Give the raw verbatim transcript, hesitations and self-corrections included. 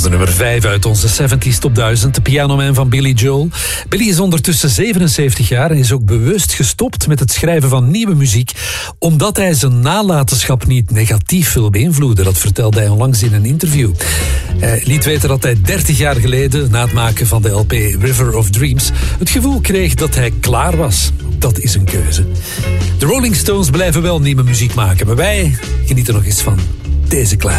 de nummer vijf uit onze zeventig's Top duizend, de Pianoman van Billy Joel. Billy is ondertussen zevenenzeventig jaar en is ook bewust gestopt met het schrijven van nieuwe muziek, omdat hij zijn nalatenschap niet negatief wil beïnvloeden. Dat vertelde hij onlangs in een interview. Hij liet weten dat hij dertig jaar geleden, na het maken van de L P River of Dreams, het gevoel kreeg dat hij klaar was. Dat is een keuze. De Rolling Stones blijven wel nieuwe muziek maken, maar wij genieten nog eens van deze kleine.